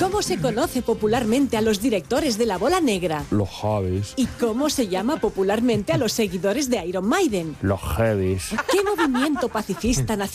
¿Cómo se conoce popularmente a los directores de La Bola Negra? Los Javis. ¿Y cómo se llama popularmente a los seguidores de Iron Maiden? Los Heavis. ¿Qué movimiento pacifista nacional